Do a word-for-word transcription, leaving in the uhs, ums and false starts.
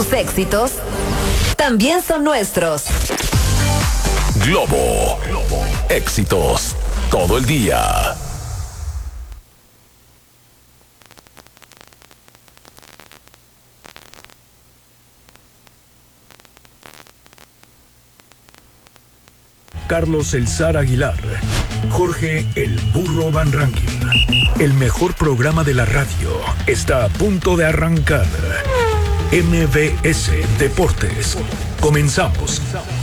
tus éxitos también son nuestros. Globo. Éxitos todo el día. Carlos El Zar Aguilar, Jorge El Burro Van Rankin. El mejor programa de la radio está a punto de arrancar. M V S Deportes. Comenzamos.